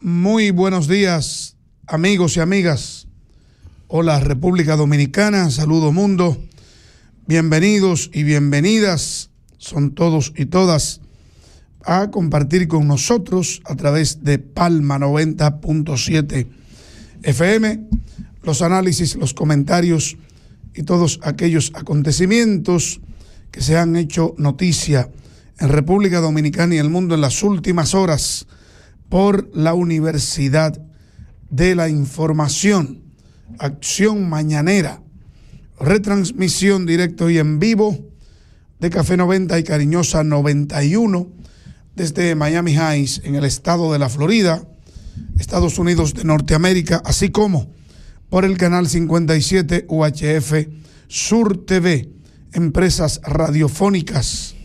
Muy buenos días, amigos y amigas. Hola, República Dominicana, saludo mundo. Bienvenidos y bienvenidas, son todos y todas, a compartir con nosotros a través de Palma 90.7 FM los análisis, los comentarios y todos aquellos acontecimientos que se han hecho noticia en República Dominicana y el mundo en las últimas horas por la Universidad de la Información. Acción mañanera, retransmisión directo y en vivo de Café 90 y Cariñosa 91 desde Miami Heights en el estado de la Florida, Estados Unidos de Norteamérica, así como por el canal 57 UHF Sur TV, Empresas Radiofónicas,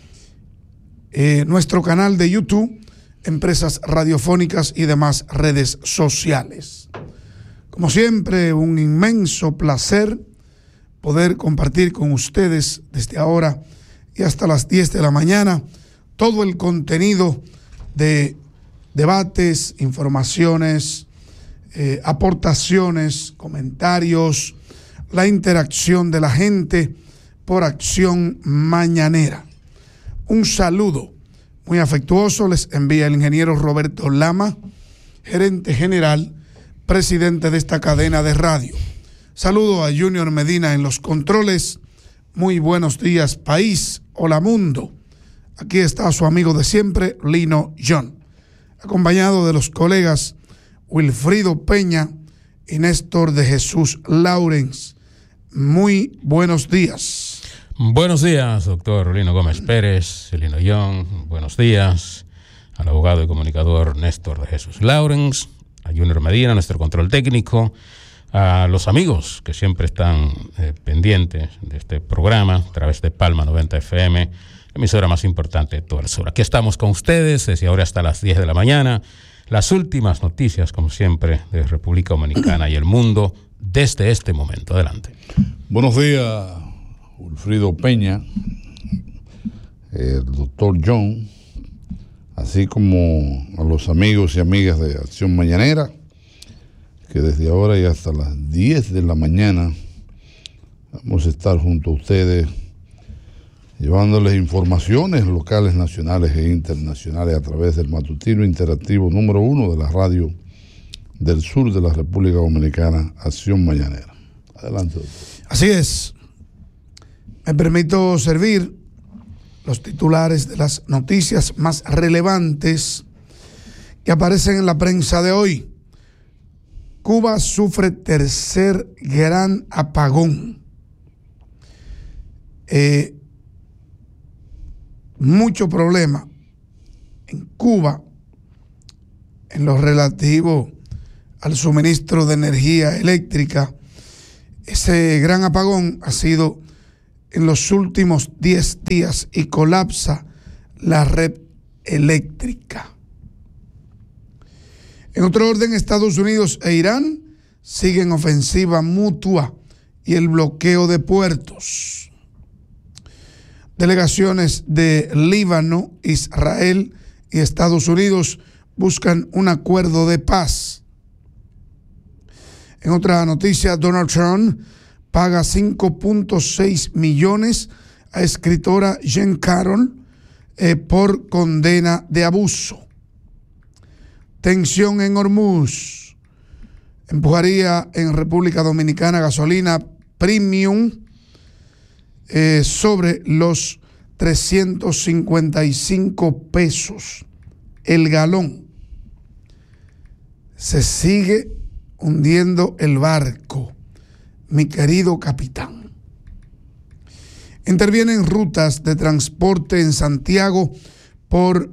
nuestro canal de YouTube, Empresas Radiofónicas y demás redes sociales. Como siempre, un inmenso placer poder compartir con ustedes desde ahora y hasta las 10 de la mañana todo el contenido de debates, informaciones, aportaciones, comentarios, la interacción de la gente por Acción Mañanera. Un saludo muy afectuoso les envía el ingeniero Roberto Lama, gerente general, presidente de esta cadena de radio. Saludo a Junior Medina en los controles. Muy buenos días, país. Hola, mundo. Aquí está su amigo de siempre, Lino John, acompañado de los colegas Wilfrido Peña y Néstor de Jesús Laurens. Muy buenos días. Buenos días, doctor Lino Gómez Pérez, Lino John. Buenos días al abogado y comunicador Néstor de Jesús Laurens, a Junior Medina, nuestro control técnico, a los amigos que siempre están pendientes de este programa a través de Palma 90 FM, la emisora más importante de toda el sur. Aquí estamos con ustedes desde ahora hasta las 10 de la mañana. Las últimas noticias, como siempre, de República Dominicana y el mundo desde este momento. Adelante. Buenos días, Wilfrido Peña, el doctor John, así como a los amigos y amigas de Acción Mañanera, que desde ahora y hasta las 10 de la mañana vamos a estar junto a ustedes llevándoles informaciones locales, nacionales e internacionales a través del matutino interactivo número 1 de la radio del sur de la República Dominicana, Acción Mañanera. Adelante, doctor. Así es. Me permito servir los titulares de las noticias más relevantes que aparecen en la prensa de hoy. Cuba sufre tercer gran apagón. Mucho problema en Cuba en lo relativo al suministro de energía eléctrica. Ese gran apagón ha sido en los últimos 10 días y colapsa la red eléctrica. En otro orden, Estados Unidos e Irán siguen ofensiva mutua y el bloqueo de puertos. Delegaciones de Líbano, Israel y Estados Unidos buscan un acuerdo de paz. En otra noticia, Donald Trump paga 5.6 millones a escritora Jean Carroll por condena de abuso. Tensión en Hormuz empujaría en República Dominicana gasolina premium sobre los 355 pesos el galón. Se sigue hundiendo el barco, mi querido capitán. Intervienen rutas de transporte en Santiago por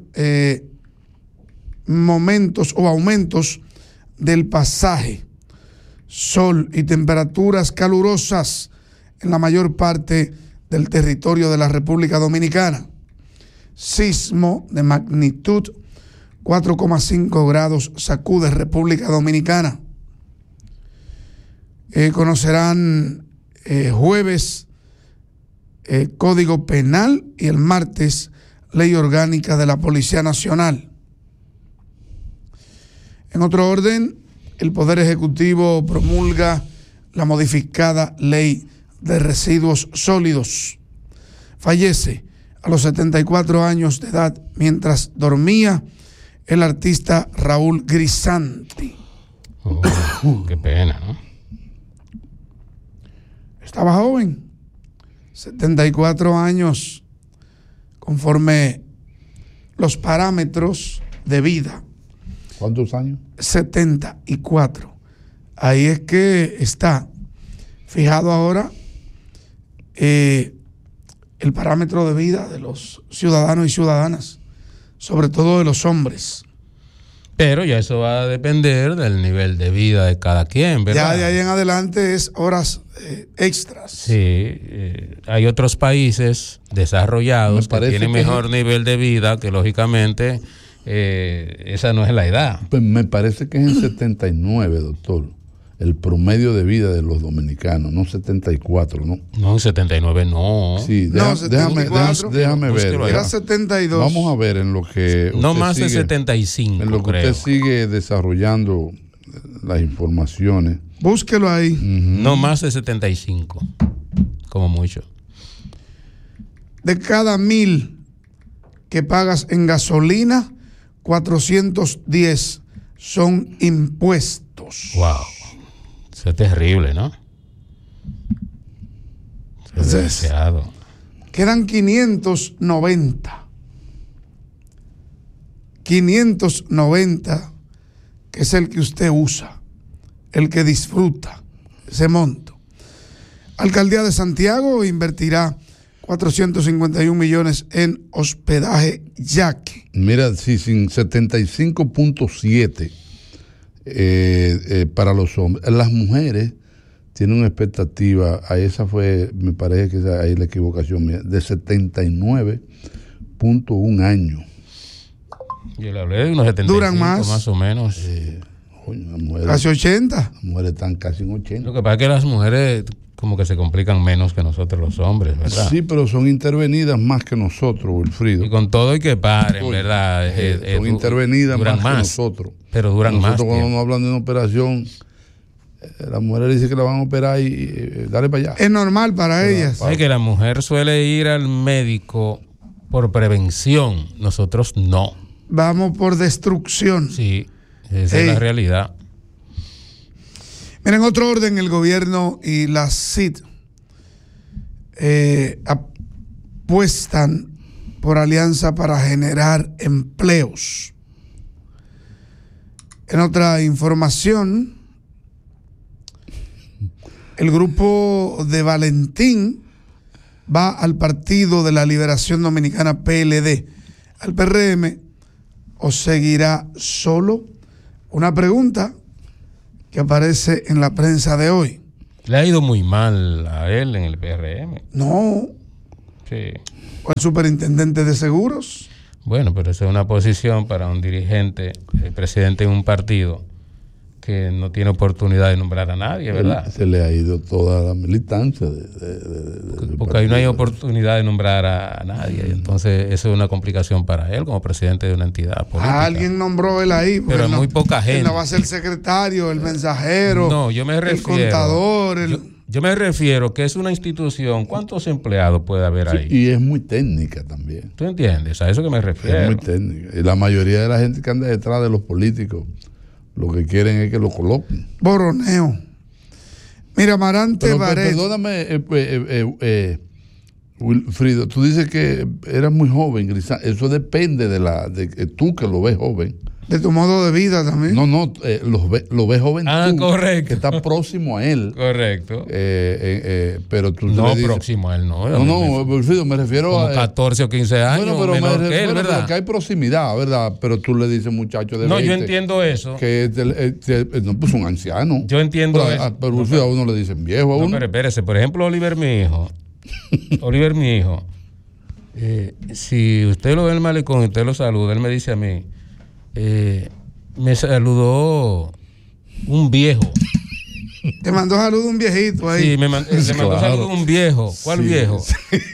momentos o aumentos del pasaje. Sol y temperaturas calurosas en la mayor parte del territorio de la República Dominicana. Sismo de magnitud 4,5 grados sacude República Dominicana. Conocerán jueves Código Penal y el martes Ley Orgánica de la Policía Nacional. En otro orden, el Poder Ejecutivo promulga la modificada Ley de Residuos Sólidos. Fallece a los 74 años de edad mientras dormía el artista Raúl Grisanti. Qué pena, ¿no? Estaba joven, 74 años, conforme los parámetros de vida. ¿Cuántos años? 74. Ahí es que está fijado ahora el parámetro de vida de los ciudadanos y ciudadanas, sobre todo de los hombres. Pero ya eso va a depender del nivel de vida de cada quien, ¿verdad? Ya de ahí en adelante es horas extras. Sí, hay otros países desarrollados que tienen mejor nivel de vida, que lógicamente esa no es la edad. Pues me parece que es en 79, doctor, el promedio de vida de los dominicanos, no 74, ¿no? No, en 79 no. Sí, No, déjame ver. Era 72. Vamos a ver en lo que No usted más de sigue, 75, en lo que creo. usted sigue desarrollando las informaciones. Búsquelo ahí. No más de 75, como mucho. De cada 1,000 que pagas en gasolina, 410 son impuestos. Wow. Eso es terrible, ¿no? Eso es demasiado. Quedan 590. 590, que es el que usted usa, el que disfruta ese monto. Alcaldía de Santiago invertirá 451 millones en hospedaje yaque. Mira, sí, sin 75.7 para los hombres. Las mujeres tienen una expectativa, a esa fue, me parece que esa ahí la equivocación mía, de 79.1 años. Yo le hablé de unos 75 Duran más o menos. Casi 80. Las mujeres están casi en 80. Lo que pasa es que las mujeres como que se complican menos que nosotros los hombres, ¿verdad? Sí, pero son intervenidas más que nosotros, Wilfrido. Y con todo y que paren, ¿verdad? Son intervenidas más que nosotros. Pero duran nosotros más. Cuando nos hablan de una operación, la mujer dice que la van a operar y dale para allá. Es normal para ellas. Es que la mujer suele ir al médico por prevención, nosotros no. Vamos por destrucción. Sí, esa es la realidad. Miren, en otro orden, el gobierno y la CID apuestan por alianza para generar empleos. En otra información, el grupo de Valentín va al Partido de la Liberación Dominicana, PLD, al PRM, o seguirá solo. Una pregunta que aparece en la prensa de hoy. Le ha ido muy mal a él en el PRM. No. Sí. ¿O el superintendente de seguros? Bueno, pero esa es una posición para un dirigente, el presidente de un partido que no tiene oportunidad de nombrar a nadie, ¿verdad? Se le ha ido toda la militancia. Porque ahí no hay oportunidad de nombrar a nadie. Entonces, eso es una complicación para él como presidente de una entidad política. Alguien nombró él ahí. Pero es muy poca gente. Él no va a ser el secretario, el mensajero, no, yo me refiero, el contador. Yo me refiero que es una institución. ¿Cuántos empleados puede haber ahí? Y es muy técnica también. ¿Tú entiendes? A eso que me refiero. Es muy técnica. Y la mayoría de la gente que anda detrás de los políticos lo que quieren es que lo coloquen. Boroneo. Mira, Amarante Baret. Perdóname, Wilfrido, tú dices que eras muy joven, Grisán. Eso depende de tú que lo ves joven. De tu modo de vida también. No, lo ves joven tú, correcto. que está próximo a él. Correcto. Pero tú no, le dices, próximo a él no. No, Wilfrido, me refiero como a 14 o 15 años bueno, pero menor que él, ¿verdad? Pero que hay proximidad, ¿verdad? Pero tú le dices muchacho de 20. No, yo entiendo eso. Que no, pues un anciano. Yo entiendo eso. Pero Wilfrido, a uno le dicen viejo a uno. No, pero espérese, por ejemplo, Oliver, mi hijo. Si usted lo ve en el malecón y usted lo saluda, él me dice a mí, me saludó un viejo. Te mandó saludo un viejito ahí. Sí, le mandó saludo un viejo. ¿Cuál viejo?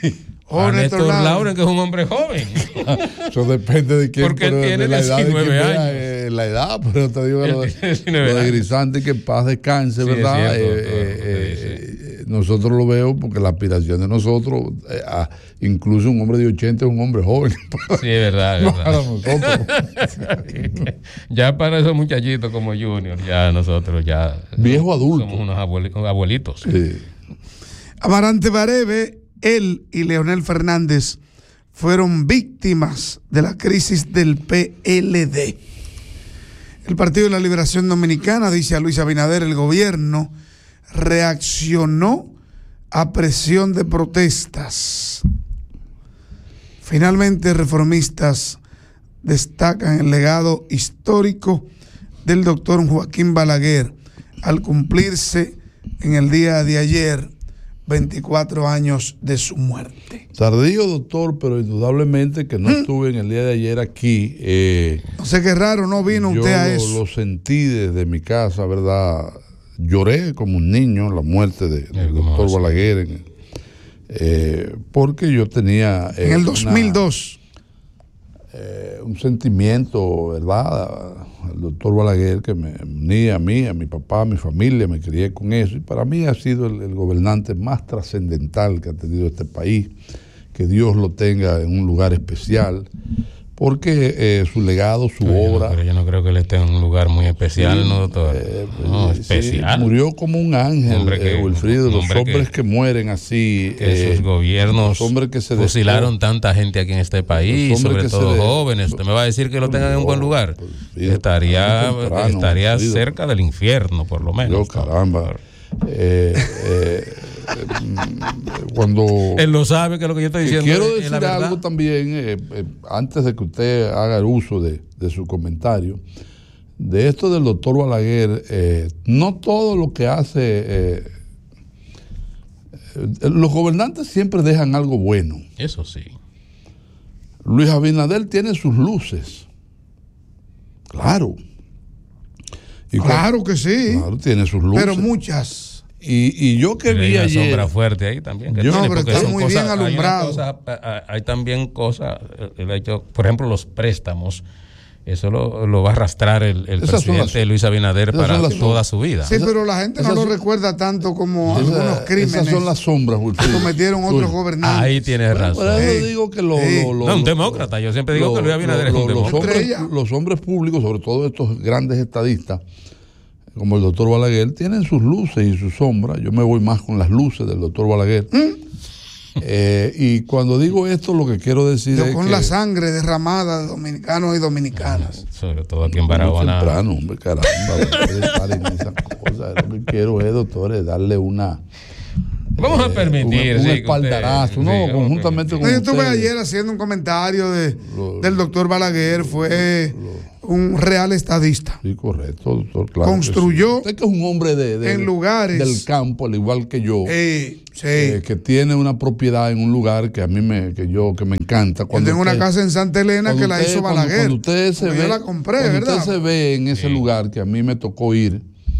A Néstor Lauren, que es un hombre joven. Eso depende de quién. Porque él tiene 19 años. La edad, pero te digo lo de Grisanti, que en paz descanse, sí, ¿verdad? Nosotros lo veo porque la aspiración de nosotros, incluso un hombre de 80 es un hombre joven. Sí, es verdad. Para nosotros. Ya para esos muchachitos como Junior, ya nosotros ya. Viejo adulto. Somos unos abuelitos. Sí. Amarante Barebe, él y Leonel Fernández fueron víctimas de la crisis del PLD. El Partido de la Liberación Dominicana, dice a Luis Abinader, el gobierno reaccionó a presión de protestas. Finalmente, reformistas destacan el legado histórico del doctor Joaquín Balaguer al cumplirse en el día de ayer 24 años de su muerte. Tardío, doctor, pero indudablemente que no estuve en el día de ayer aquí. No sé qué raro, no vino usted a eso. Yo lo sentí desde mi casa, ¿verdad? Lloré como un niño la muerte del doctor Balaguer, porque yo tenía... en el 2002. Un sentimiento, ¿verdad? El doctor Balaguer, que me unía a mí, a mi papá, a mi familia, me crié con eso, y para mí ha sido el gobernante más trascendental que ha tenido este país, que Dios lo tenga en un lugar especial, porque su legado, su obra... Yo no creo que él esté en un lugar muy especial, sí, ¿no, doctor? No, especial. Sí, murió como un ángel, Wilfrido, los hombres que mueren así. Esos gobiernos que se fusilaron tanta gente aquí en este país, sobre todo jóvenes. ¿Usted me va a decir que lo tengan en un buen lugar? Estaría cerca del infierno, por lo menos. Caramba. Cuando él lo sabe, que es lo que yo estoy diciendo. Quiero decir algo también, antes de que usted haga el uso de su comentario, de esto del doctor Balaguer. No todo lo que hace, los gobernantes siempre dejan algo bueno. Eso sí. Luis Abinader tiene sus luces, claro. Claro que sí. Claro, tiene sus luces. Pero muchas. Y yo que vi ayer... Hay una sombra fuerte ahí también. No, pero está muy bien alumbrado. Hay también cosas, el hecho, por ejemplo, los préstamos, eso lo va a arrastrar el presidente Luis Abinader para toda su vida. Sí, pero la gente no lo recuerda tanto como algunos crímenes. Esas son las sombras, que cometieron otros gobernantes. Ahí tienes razón. Por eso digo que un demócrata. Yo siempre digo que Luis Abinader es un demócrata. Los hombres públicos, sobre todo estos grandes estadistas, como el doctor Balaguer, tienen sus luces y sus sombras. Yo me voy más con las luces del doctor Balaguer. Y cuando digo esto, lo que quiero decir es con la sangre derramada de dominicanos y dominicanas. Sobre todo aquí en Barahona. Temprano, hombre, caramba, estar en esas cosas. Lo que quiero es, doctor, es darle una... Vamos a permitir. Un espaldarazo, ¿no? Conjuntamente con yo estuve ayer haciendo un comentario del doctor Balaguer, fue un real estadista. Sí, correcto, doctor, claro. Construyó. Usted que es un hombre en lugares del campo, al igual que yo, que tiene una propiedad en un lugar que a mí me encanta. Yo tengo una casa en Santa Elena que la hizo Balaguer. Cuando usted se ve, yo la compré, ¿verdad? Usted se ve en ese lugar que a mí me tocó ir,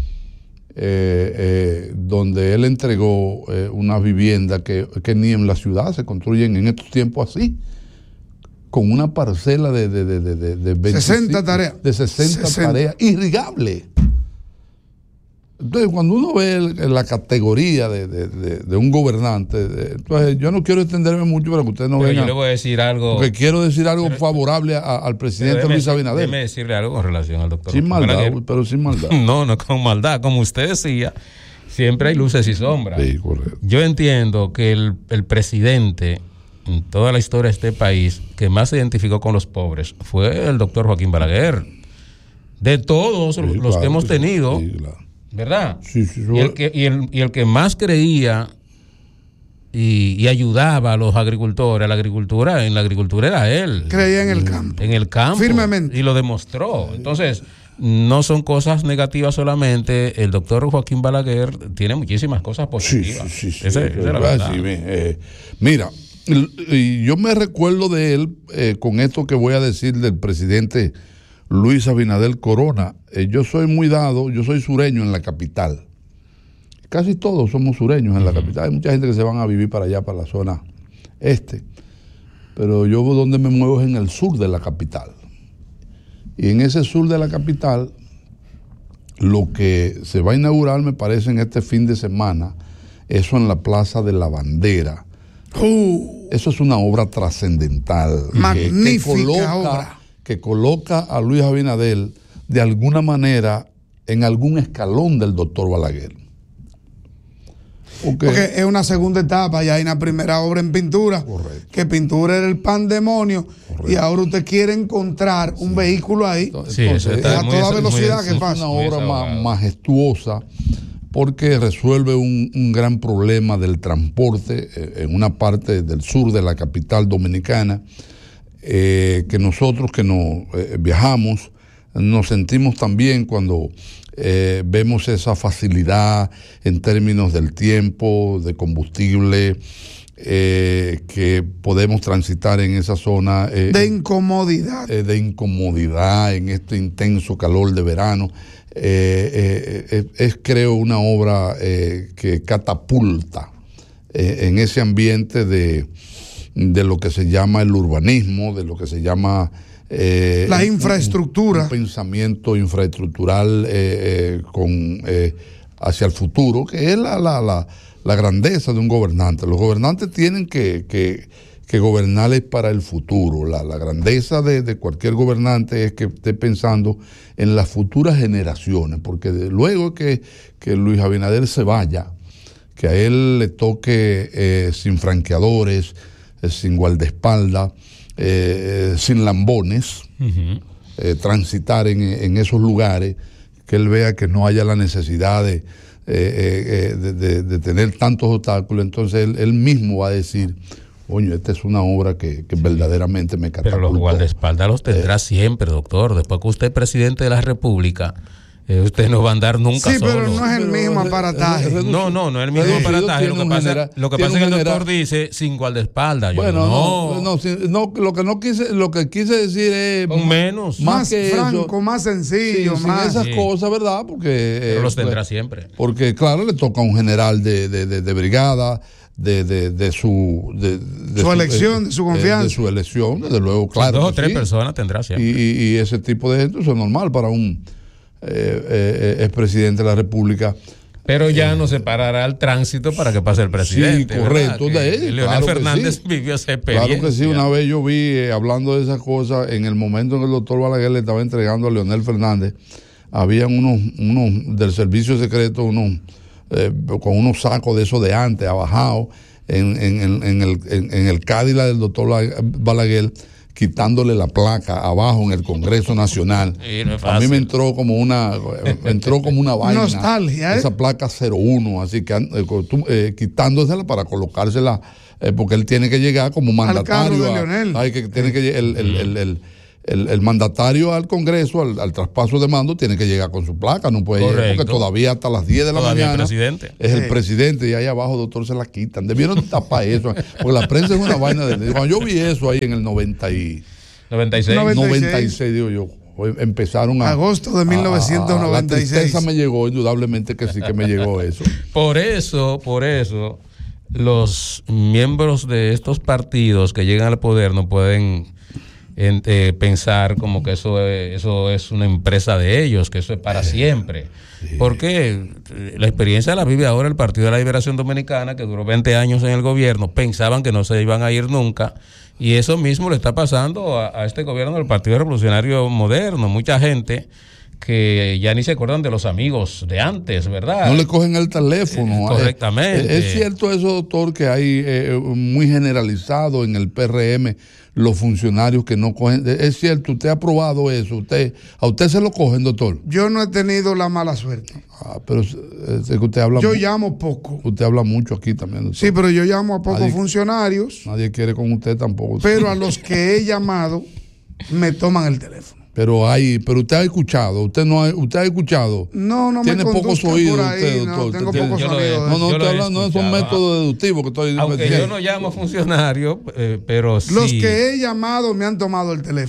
donde él entregó una vivienda que ni en la ciudad se construyen en estos tiempos así, con una parcela de 60 tareas. De 60 tareas, irrigable. Entonces, cuando uno ve la categoría de un gobernante, entonces yo no quiero extenderme mucho para que ustedes no vean. Yo le voy a decir algo. Porque quiero decir algo favorable al presidente Luis Abinader. Déjeme decirle algo con relación al doctor. Sin maldad, pero sin maldad. No con maldad. Como usted decía, siempre hay luces y sombras. Sí, correcto. Yo entiendo que el presidente en toda la historia de este país que más se identificó con los pobres fue el doctor Joaquín Balaguer. De todos los que hemos tenido. Sí, claro. ¿Verdad? Sí, y el que más creía y ayudaba a los agricultores, a la agricultura, en la agricultura era él. Creía en el campo. En el campo. Firmemente. Y lo demostró. Entonces, no son cosas negativas solamente. El doctor Joaquín Balaguer tiene muchísimas cosas positivas. Sí. Esa es la verdad. Mira, y yo me recuerdo de él con esto que voy a decir del presidente Luis Abinader Corona. Yo soy muy dado, yo soy sureño en la capital. Casi todos somos sureños en la capital. Hay mucha gente que se van a vivir para allá, para la zona pero yo donde me muevo es en el sur de la capital. Y en ese sur de la capital, lo que se va a inaugurar, me parece, en este fin de semana, eso en la Plaza de la Bandera. Eso es una obra trascendental. Magnífica obra. Que coloca a Luis Abinader de alguna manera en algún escalón del doctor Balaguer. Porque es una segunda etapa, ya hay una primera obra en pintura. Correcto. Que pintura era el pandemonio. Correcto. Y ahora usted quiere encontrar un vehículo ahí. Entonces, a toda velocidad que pasa. Es una obra majestuosa porque resuelve un gran problema del transporte en una parte del sur de la capital dominicana, que nosotros que nos viajamos nos sentimos también cuando vemos esa facilidad en términos del tiempo, de combustible, que podemos transitar en esa zona. De incomodidad. De incomodidad en este intenso calor de verano. Es creo una obra que catapulta en ese ambiente de lo que se llama el urbanismo, de lo que se llama la infraestructura, un pensamiento infraestructural hacia el futuro, que es la grandeza de un gobernante. Los gobernantes tienen que gobernar para el futuro. La grandeza de cualquier gobernante es que esté pensando en las futuras generaciones, porque luego que Luis Abinader se vaya, que a él le toque sin franqueadores, sin guardaespaldas, sin lambones, transitar en esos lugares, que él vea que no haya la necesidad de tener tantos obstáculos. Entonces él mismo va a decir: coño, esta es una obra que verdaderamente me catapultó. Pero los guardaespaldas los tendrá siempre, doctor. Después que usted es presidente de la República, usted no va a andar nunca solo. Sí, pero no es el mismo aparataje. No es el mismo aparataje. Lo que pasa es que el doctor dice sin guardaespaldas. Bueno, lo que quise decir es con menos. Más franco, eso, más sencillo. Sí, más sin esas cosas, ¿verdad? Porque pero los tendrá siempre. Porque, claro, le toca a un general de brigada, de su elección, de su confianza. De su elección, desde luego, claro. 2 o 3 personas tendrá siempre. Y ese tipo de gente, eso es normal para un expresidente de la República. Pero ya no se parará el tránsito para que pase el presidente. Sí, correcto. Leonel Fernández vivió esa experiencia. Claro que sí. Una vez yo vi, hablando de esas cosas, en el momento en que el doctor Balaguer le estaba entregando a Leonel Fernández, habían unos del servicio secreto, con unos sacos de esos de antes, abajados, en el Cadillac del doctor Balaguer, quitándole la placa abajo en el Congreso Nacional. A mí me entró como una vaina. Nostalgia, Esa placa 01, así que quitándosela para colocársela, porque él tiene que llegar como mandatario. El mandatario al Congreso, al traspaso de mando, tiene que llegar con su placa, no puede llegar, porque todavía hasta las 10 de la mañana es el presidente, y ahí abajo, doctor, se la quitan. Debieron tapar eso, porque la prensa es una vaina de... Cuando yo vi eso ahí en el 96, digo yo, empezaron a... Agosto de 1996. La tristeza me llegó, indudablemente que sí que me llegó eso. Por eso, los miembros de estos partidos que llegan al poder no pueden pensar como que eso es una empresa de ellos, que eso es para siempre. Sí. Porque la experiencia la vive ahora el Partido de la Liberación Dominicana, que duró 20 años en el gobierno, pensaban que no se iban a ir nunca, y eso mismo le está pasando a este gobierno del Partido Revolucionario Moderno. Mucha gente que ya ni se acuerdan de los amigos de antes, ¿verdad? No le cogen el teléfono. Correctamente. Es cierto eso, doctor, que hay muy generalizado en el PRM los funcionarios que no cogen. Es cierto, usted ha probado eso. ¿A usted se lo cogen, doctor? Yo no he tenido la mala suerte. Pero es que usted habla. Yo llamo poco. Usted habla mucho aquí también, doctor. Sí, pero yo llamo a pocos funcionarios. Nadie quiere con usted tampoco. Pero a los que he llamado me toman el teléfono. Pero usted ha escuchado, usted ha escuchado. No tiene me pocos oídos por ahí, usted, doctor. Tengo pocos oídos. No, estoy hablando, no es un método deductivo que estoy Aunque yo no llamo funcionario, pero sí. Los que he llamado me han tomado el teléfono.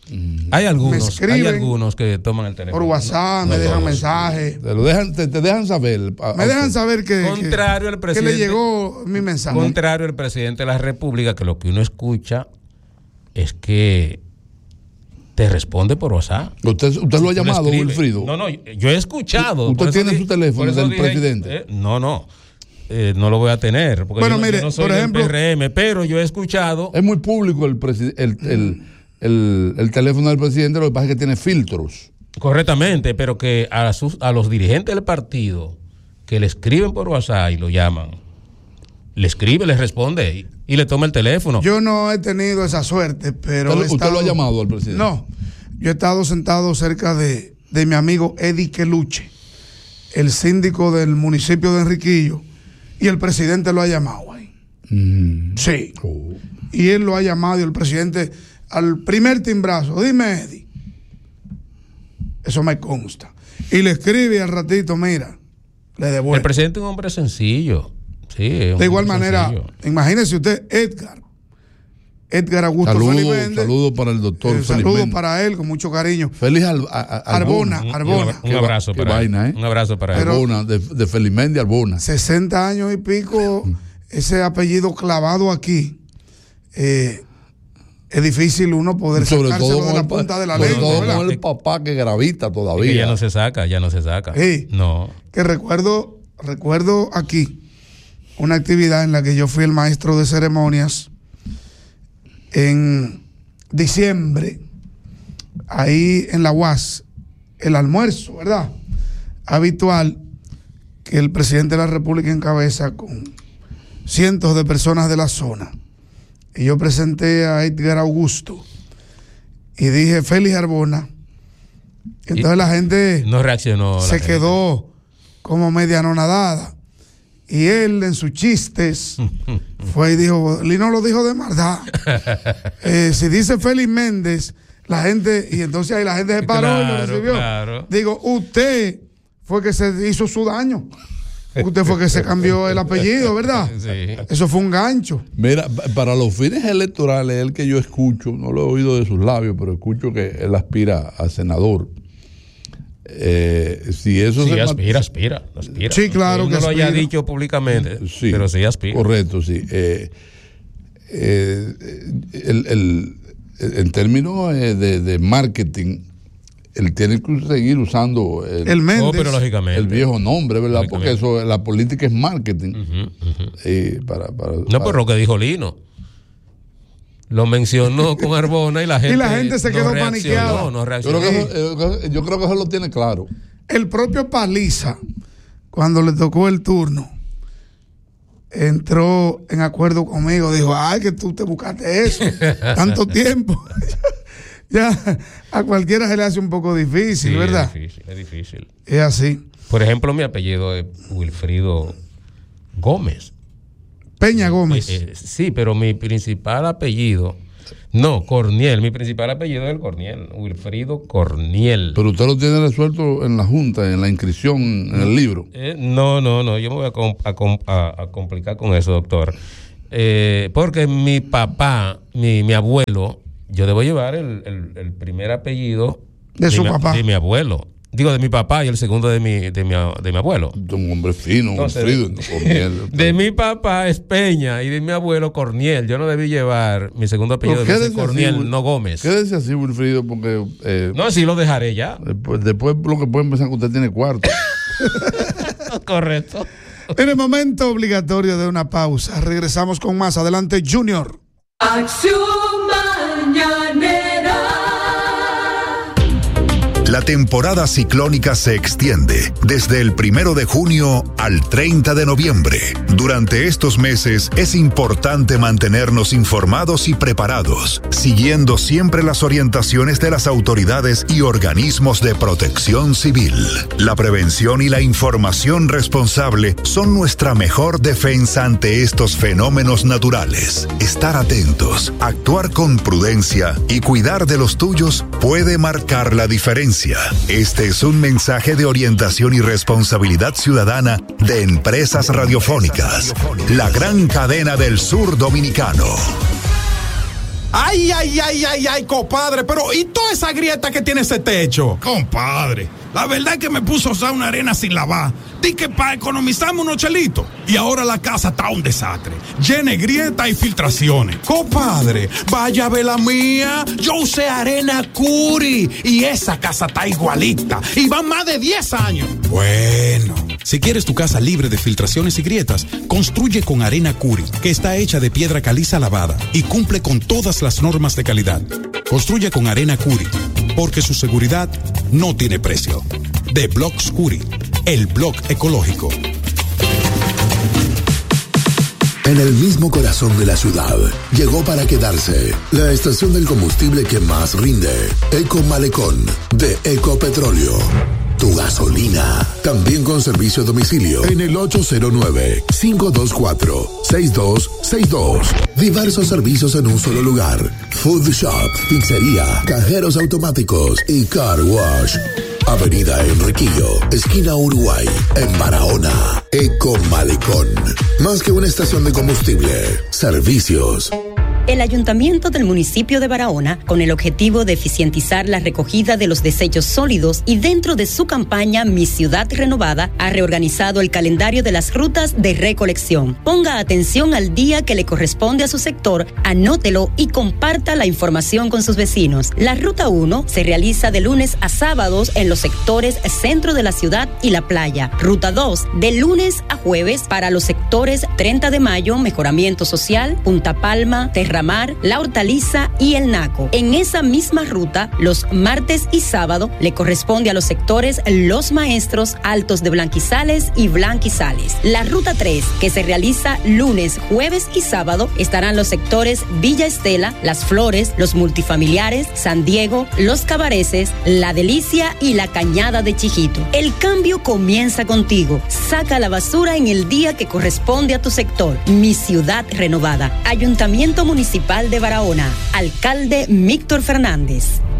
Hay algunos que toman el teléfono. Por WhatsApp, me dejan mensajes. Te dejan saber. Me dejan saber que le llegó mi mensaje. Contrario al presidente de la República, que lo que uno escucha es que te responde por WhatsApp. ¿Usted lo ha llamado, Wilfrido? No, yo he escuchado. ¿Usted tiene su teléfono del presidente? No lo voy a tener. Porque yo no soy por ejemplo, del PRM, pero yo he escuchado. Es muy público el teléfono del presidente, lo que pasa es que tiene filtros. Correctamente, pero que a los dirigentes del partido que le escriben por WhatsApp y lo llaman, le escribe, le responde y le toma el teléfono. Yo no he tenido esa suerte, pero ¿Usted lo ha llamado al presidente? No, yo he estado sentado cerca de mi amigo Eddie Queluche, el síndico del municipio de Enriquillo, y el presidente lo ha llamado ahí. Sí. Y él lo ha llamado y el presidente al primer timbrazo, dime Eddie. Eso me consta. Y le escribe al ratito, mira, le devuelve. El presidente es un hombre sencillo. Sí, de igual manera, imagínese usted, Edgar Augusto Félix Méndez. Saludos para el doctor Félix Saludos Méndez. para él, con mucho cariño. Félix Arbona. Un abrazo para él. Un abrazo para él. Arbona, de Félix Méndez Arbona. 60 años y pico, ese apellido clavado aquí. Es difícil uno poder sacárselo de la punta de la lengua. Sobre todo con el papá que gravita todavía. Que ya no se saca. Sí, no. Que recuerdo aquí una actividad en la que yo fui el maestro de ceremonias en diciembre, ahí en la UAS, el almuerzo, ¿verdad? Habitual que el presidente de la República encabeza con cientos de personas de la zona. Y yo presenté a Edgar Augusto y dije Félix Arbona. Entonces la gente no reaccionó. Se quedó como media anonadada. Y él, en sus chistes, fue y dijo, Lino lo dijo de maldad. Si dice Félix Méndez, la gente, y entonces ahí la gente se paró y lo recibió. Claro. Digo, usted fue que se hizo su daño. Usted fue que se cambió el apellido, ¿verdad? Sí. Eso fue un gancho. Mira, para los fines electorales, el que yo escucho, no lo he oído de sus labios, pero escucho que él aspira a senador. Si eso sí, aspira. Sí, claro que no lo haya dicho públicamente, sí, pero sí aspira. Correcto, sí. En términos de marketing, él tiene que seguir usando el Méndez, pero lógicamente, el viejo nombre, ¿verdad? Porque eso, la política es marketing. No, por lo que dijo Lino. Lo mencionó con Arbona y la gente se quedó paniqueada. No reaccionó. Yo creo que eso lo tiene claro. El propio Paliza, cuando le tocó el turno, entró en acuerdo conmigo. Dijo, ay, que tú te buscaste eso tanto tiempo. Ya a cualquiera se le hace un poco difícil, sí, ¿verdad? Es difícil. Es así. Por ejemplo, mi apellido es Wilfrido Gómez. Peña Gómez. Sí, pero mi principal apellido, Corniel, mi principal apellido es el Corniel, Wilfrido Corniel. Pero usted lo tiene resuelto en la junta, en la inscripción, en el libro. No, yo me voy a complicar con eso, doctor. Porque mi papá, mi abuelo, yo debo llevar el primer apellido de su papá. De mi abuelo. Digo, de mi papá y el segundo de mi abuelo. Un hombre fino, entonces, Corniel. De mi papá es Peña y de mi abuelo Corniel. Yo no debí llevar mi segundo apellido de Corniel, así, no Gómez. Quédese así, Wilfrido, porque... no, sí lo dejaré ya. Después lo que pueden pensar que usted tiene cuarto. Correcto. En el momento obligatorio de una pausa, regresamos con más. Adelante, Junior. Acción Mañanera. La temporada ciclónica se extiende desde el 1 de junio al 30 de noviembre. Durante estos meses es importante mantenernos informados y preparados, siguiendo siempre las orientaciones de las autoridades y organismos de protección civil. La prevención y la información responsable son nuestra mejor defensa ante estos fenómenos naturales. Estar atentos, actuar con prudencia y cuidar de los tuyos puede marcar la diferencia. Este es un mensaje de orientación y responsabilidad ciudadana de Empresas Radiofónicas, la gran cadena del sur dominicano. Ay, compadre, pero ¿y toda esa grieta que tiene ese techo? Compadre, la verdad es que me puso a usar una arena sin lavar. Di que para economizarme unos chelitos. Y ahora la casa está un desastre. Llena de grietas y filtraciones. Compadre, vaya a ver la mía. Yo usé arena Curi y esa casa está igualita. Y van más de 10 años. Bueno, si quieres tu casa libre de filtraciones y grietas, construye con arena Curi, que está hecha de piedra caliza lavada y cumple con todas las normas de calidad. Construye con arena Curi, porque su seguridad no tiene precio. De Blocks Curi, el blog ecológico. En el mismo corazón de la ciudad, llegó para quedarse la estación del combustible que más rinde, Eco Malecón, de Ecopetróleo. Tu gasolina, también con servicio a domicilio en el 809-524-6262. Diversos servicios en un solo lugar: food shop, pizzería, cajeros automáticos y car wash. Avenida Enriquillo, esquina Uruguay, en Barahona. Eco Malecón, más que una estación de combustible, servicios. El Ayuntamiento del municipio de Barahona, con el objetivo de eficientizar la recogida de los desechos sólidos y dentro de su campaña Mi Ciudad Renovada, ha reorganizado el calendario de las rutas de recolección. Ponga atención al día que le corresponde a su sector, anótelo y comparta la información con sus vecinos. La Ruta 1 se realiza de lunes a sábados en los sectores centro de la ciudad y la playa. Ruta 2, de lunes a jueves para los sectores 30 de Mayo, Mejoramiento Social, Punta Palma, Terramar, La Hortaliza y El Naco. En esa misma ruta, los martes y sábado le corresponde a los sectores Los Maestros, Altos de Blanquizales y Blanquizales. La Ruta 3, que se realiza lunes, jueves y sábado, estarán los sectores Villa Estela, Las Flores, Los Multifamiliares, San Diego, Los Cabareces, La Delicia y La Cañada de Chijito. El cambio comienza contigo. Saca la basura en el día que corresponde a tu sector. Mi Ciudad Renovada. Ayuntamiento Municipal de Barahona. Alcalde Víctor Fernández.